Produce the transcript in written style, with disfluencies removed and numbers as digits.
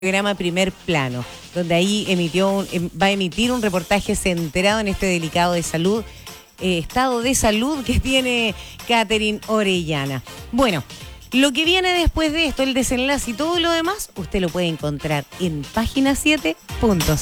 programa Primer Plano, donde ahí va a emitir un reportaje centrado en este delicado estado de salud que tiene Catherine Orellana. Bueno, lo que viene después de esto, el desenlace y todo lo demás, usted lo puede encontrar en página7.cl.